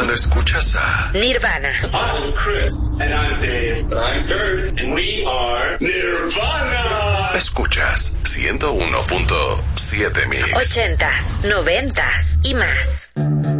Cuando escuchas a Nirvana. I'm Chris. And I'm Dave. I'm Kurt. And we are Nirvana. Escuchas 101.7 Mix. 80s, 90s y más.